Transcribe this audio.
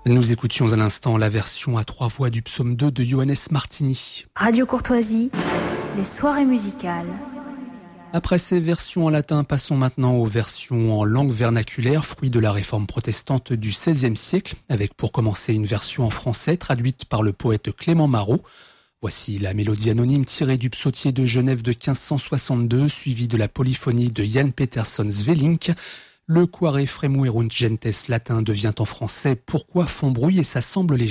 Nous écoutions à l'instant la version à 3 voix du psaume 2 de Johannes Martini. Radio Courtoisie, les soirées musicales. Après ces versions en latin, passons maintenant aux versions en langue vernaculaire, fruit de la réforme protestante du XVIe siècle, avec pour commencer une version en français traduite par le poète Clément Marot. Voici la mélodie anonyme tirée du psautier de Genève de 1562, suivie de la polyphonie de Jan Peterson Svelink. Le Quare fremuerunt gentes latin devient en français « Pourquoi font bruit et s'assemblent les gens ?»